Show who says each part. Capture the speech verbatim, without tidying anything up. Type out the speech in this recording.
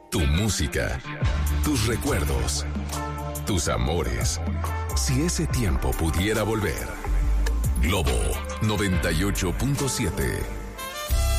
Speaker 1: Tu música, tus recuerdos, tus amores. Si ese tiempo pudiera volver. Globo noventa y ocho punto siete.